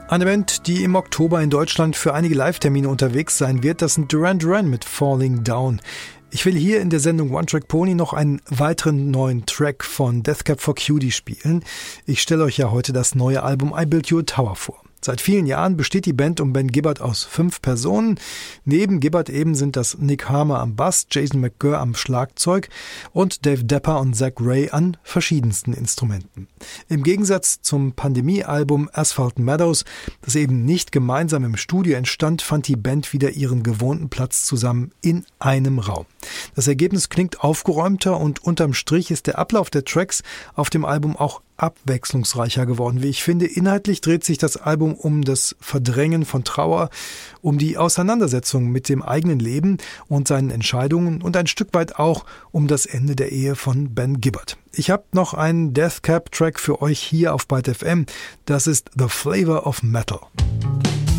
Eine Band, die im Oktober in Deutschland für einige Live-Termine unterwegs sein wird, das sind Duran Duran mit Falling Down. Ich will hier in der Sendung One Track Pony noch einen weiteren neuen Track von Death Cab for Cutie spielen. Ich stelle euch ja heute das neue Album I Built You a Tower vor. Seit vielen Jahren besteht die Band um Ben Gibbard aus 5 Personen. Neben Gibbard eben sind das Nick Harmer am Bass, Jason McGurr am Schlagzeug und Dave Depper und Zach Ray an verschiedensten Instrumenten. Im Gegensatz zum Pandemie-Album Asphalt Meadows, das eben nicht gemeinsam im Studio entstand, fand die Band wieder ihren gewohnten Platz zusammen in einem Raum. Das Ergebnis klingt aufgeräumter und unterm Strich ist der Ablauf der Tracks auf dem Album auch abwechslungsreicher geworden. Wie ich finde, inhaltlich dreht sich das Album um das Verdrängen von Trauer, um die Auseinandersetzung mit dem eigenen Leben und seinen Entscheidungen und ein Stück weit auch um das Ende der Ehe von Ben Gibbard. Ich habe noch einen Death Cab Track für euch hier auf Byte FM. Das ist The Flavor of Metal.